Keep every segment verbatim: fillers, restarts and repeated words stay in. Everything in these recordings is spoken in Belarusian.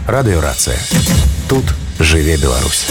Радыёрацыя. Тут жыве Беларусь.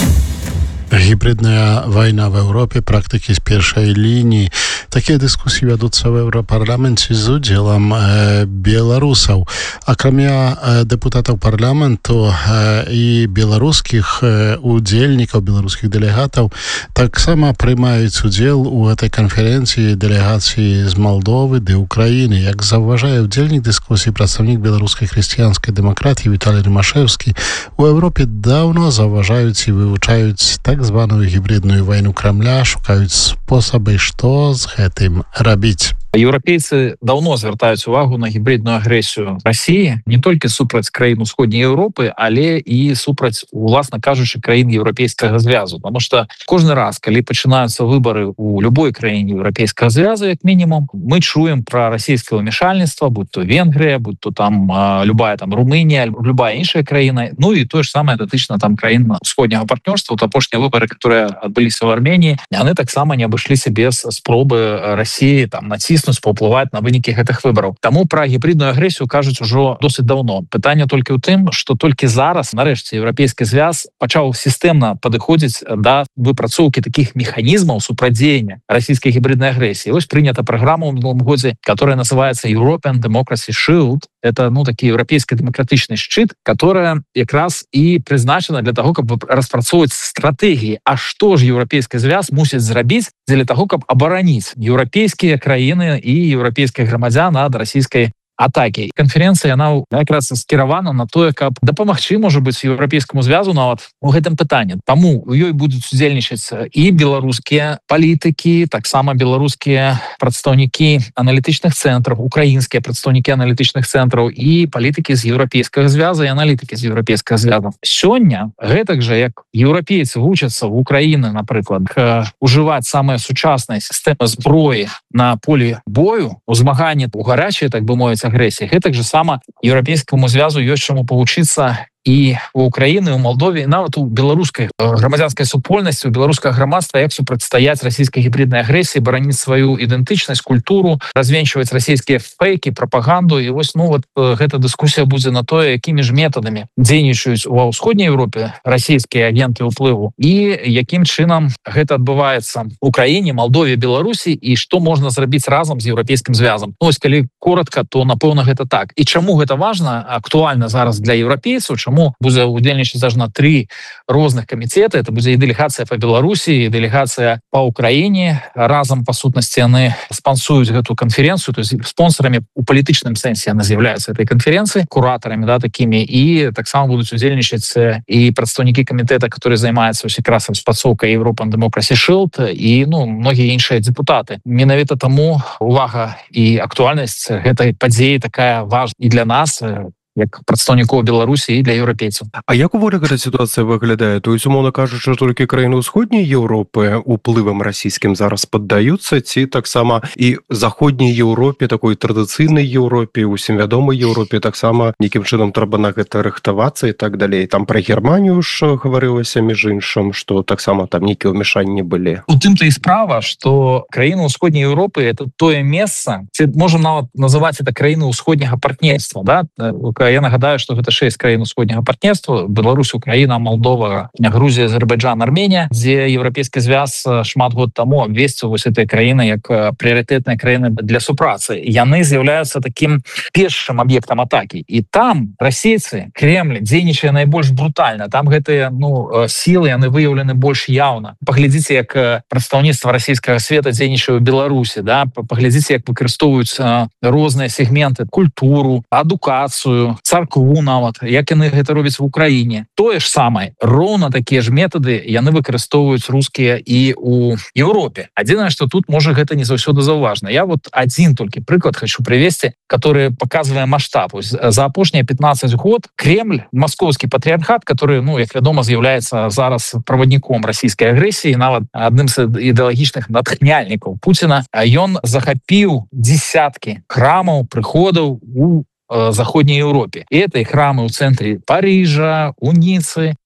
Гібридная вайна в Европе, практики з першай лінії. Такія дыскусіі вядуцца ў Еўрапарламенце з удзелам э, беларусаў. Акрамя э, дэпутатаў парламенту э, і беларускіх э, удзельнікаў, беларускіх дэлегатаў, таксама прымаюць удзел у гэтай канферэнцыі дэлегацыі з Малдовы ды Украіны. Як заўважае удзельнік дыскусіі прадстаўнік беларускай хрысціянскай дэмакратіі Віталій Рымашэўскі, у Европе даўно заўважаюць і вывучаюць так званую гібридную вайну Крамля, шукаюць спосабы, што з гэтым рабіць. Еўрапейцы даўно звяртаюць увагу на гібридную агрэсію Расіі не толькі супраць краін усходняй Еўропы, але і супраць, уласна кажучы, краін Еўрапейскага звязу. Потому что кожны раз, калі пачынаюцца выбары у любой краіне Еўрапейскага звязу, як мінімум, мы чуем пра расійскае ўмешальніцтва, будь то Венгрыя, будь то там а, любая там Румынія, любая іншая краіна, ну і тое ж самае датычна там краін усходняга партнёрства. Вот апошнія выбары, которые адбыліся ў Арменіі, яны таксама не абышліся без спробы Расіі там націснуць, паўплываць на вынікі гэтых выбараў. Таму пра гібридную агрэсію кажуць ужо досыць даўно. Пытанне толькі ў тым, што толькі зараз, нарэшце, Еўрапейскі звяз пачаў сістэмна падыходзіць да выпрацоўкі такіх механізмаў супрадзеяння расійскай гібриднай агрэсіі. Вось прынята праграма ў мінулым годзе, которая называется European Democracy Shield. Это, ну, такі еўрапейскі дэмакратычны шчыт, которая якраз і прызначана для таго, каб распрацоўваць стратэгіі. А што ж Еўрапейскі звяз мусіць зрабіць дзеля таго, каб абараніць еўрапейскія краіны і еўрапейскіх грамадзян ад расійскай атакі. Канферэнцыя, яна якраз скіравана на тое, каб дапамагчы, можа быць, еўрапейскаму звязу нават у гэтым пытанні. Таму у ёй будуць удзельнічаць і беларускія палітыкі, таксама беларускія прадстаўнікі аналітычных цэнтраў, украінскія прадстаўнікі аналітычных цэнтраў і палітыкі з еўрапейскага звяза і аналітыкі з еўрапейскага звяза. Сёння, гэтак жа, як еўрапейцы вучацца ў Украіны, напрыклад, ужываць самыя сучасныя сістэмы зброі на полі бою, у змаганні у гарачай, так бы мовіць, агрэсіі. Гэтак же сама еўрапейскаму звязу ёсць чаму павучыцца і у Украіны, у Малдове, нават у беларускай грамадзянскай супольнасці, у беларускага грамадства, як супрацьстаяць расійскай гібриднай агрэсіі, бараніць сваю ідэнтычнасць, культуру, развенчваць расійскія фейкі, прапаганду. І вось, ну, вот гэта дыскусія будзе на тое, якімі ж метадамі дзейнічаюць ва ўсходняй Еўропе расійскія агенты ўплыву і якім чынам гэта адбываецца у краіне, Малдове, Беларусі і што можна зрабіць разам з еўрапейскім звязам. Ну, ось, калі коротка, то, напэўна, гэта так. І чаму гэта важна, актуальна зараз для еўрапейцаў, чаму будзе удзельнічаць ажно тры розных камітэты. Это будзе і дэлегацыя па Беларусі, і дэлегацыя па Украіне. Разам, па сутнасці, яны спансуюць гэту канферэнцыю, то есть спонсорамі у палітычным сэнсе яны з'яўляюцца этой канферэнцыі, куратарамі, да, такімі, і таксама будуць удзельнічаць і прадстаўнікі камітэта, которые займаюцца якраз распрацоўкай European Democracy Shield, і, ну, многія іншыя депутаты. Менавіта таму увага і актуальнасць гэтай падзеі такая важная і для нас, як прадстаўнікоў Беларусі і для еўрапейцаў. А як увогуле гэта сітуацыя выглядае? То есть, умоўна кажучы, толькі краіны ўсходняй Еўропы уплывам расійскім зараз паддаюцца, ці таксама і заходняй Еўропе, такой традыцыйнай Еўропе, усім вядомай Еўропе, таксама нейкім чынам трэба на гэта рыхтавацца і так далей. Там пра Германію ж гаварылася, між іншым, што таксама там нейкія ўмяшанні былі. У тым-то і справа, што краіны ўсходняй Еўропы — это тое месца, ці можам нават называць это краіны ўсходняга партнерства, да? Я нагадаю, што гэта шэсць краін усходняга партнерства: Беларусь, Украіна, Молдова, Грузія, Азербайджан, Арменія, дзе еўрапейскі звяз шмат год таму абвесціў вось этой краіны як прыярытэтныя краіны для супрацы. Яны з'яўляюцца такім першым аб'ектам атакі. І там расейцы, Кремль, дзейнічае найбольш брутальна. Там гэтыя, ну, сілы, яны выяўлены больш яўна. Паглядзіце, як прадстаўніцтва расійскага света дзейнічае ў Беларусі, да? Паглядзіце, як выкарыстоўваюць розныя сегменты, культуру, адукацыю, царкву нават, як яны гэта робяць в Украіне. Тое ж самае, роўна такія ж метады яны выкарыстоўваюць рускія і ў Еўропе. Адзінае, што тут можа гэта не заўсёды заўважна. Я вот адзін толькі прыклад хочу прывесці, который паказвае маштаб. За апошнія пятнаццаць год Кремль, маскоўскі патрыярхат, который, ну, як вядома, з'яўляецца зараз правадніком расійскай агрэсіі, нават адным з ідэалагічных натхняльнікаў Пуціна, ён захапіў дзесяткі храмаў, прыходаў у заходняй Еўропе. І это і храмы ў цэнтры Парыжа, у Ніцы,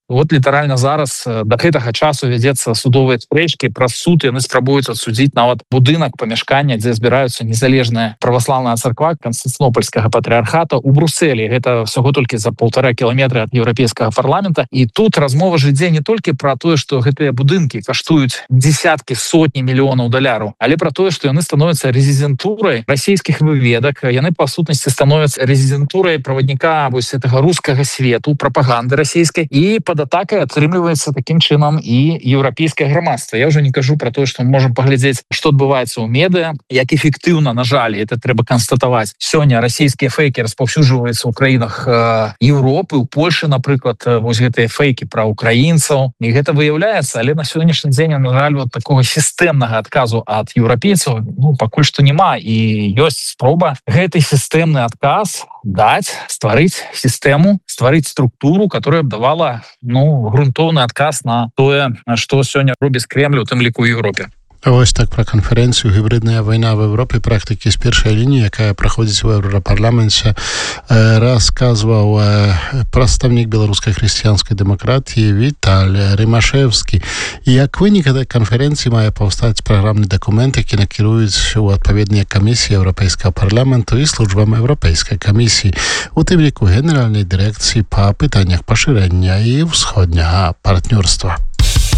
Вот літаральна зараз да гэтага часу вядзецца судовыя спрэчкі праз суд, яны спрабуюць адсудзіць нават будынак памяшкання, дзе збіраюцца незалежная праваслаўная царква Канстанцінопольскага патрыархата у Брусэлі. Гэта всяго толькі за полтора кіламетра ад еўрапейскага парламента. І тут размова ж ідзе не толькі пра тое, што гэтыя будынкі каштуюць десяткі, сотні мільёнаў даляраў, але пра тое, што яны становяцца резідэнтурай расійскіх выведак, яны па сутнасці становяцца резідэнтурай правадніка вось гэтага рускага свету, прапаганды расійскай, і пад атакай атрымліваецца такім чынам і еўрапейскае грамадства. Я ўжо не кажу пра тое, што мы можам паглядзець, што адбываецца ў медыа, як эфектыўна, на жаль, это трэба канстатаваць. Сёння расійскія фейкі распаўсюджваюцца ў краінах э, Еўропы, у Польшы, напрыклад, вось гэтыя фейкі пра украінцаў. І гэта выяўляецца, але на сённяшні дзень, на жаль, вот такога сістэмнага адказу ад еўрапейцаў, ну, пакуль што няма. І ёсць спроба гэты сістэмны адказ даць, стварыць сістэму, стварыць структуру, которая б давала, ну, грунтоўны адказ на тое, што сёння робіць Кремль, у тым ліку ў Еўропе. Ось так пра канферэнцыю «Гібридная вайна в Европе. Практыкі з першай лініі», якая праходзіць у Еўрапарламенце, расказваў прадстаўнік беларускай хрысціянскай дэмакратіі Віталь Рымашэўскі. І як вынік гэтай канферэнцыі мае паўстаць праграмны дакумент, які накіруюць у адпаведныя камісіі Еўрапейскага парламенту і службам Еўрапейскай камісіі, у тым ліку генеральнай дырэкцыі па пытаннях пашырэння і ўсходняга партнёрства.